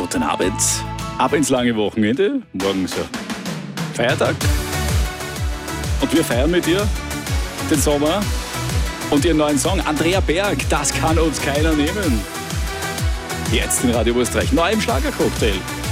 Guten Abend. Ab ins lange Wochenende. Morgen ist ja Feiertag. Und wir feiern mit dir den Sommer und ihren neuen Song. Andrea Berg, das kann uns keiner nehmen. Jetzt in Radio Österreich, neu im Schlagercocktail.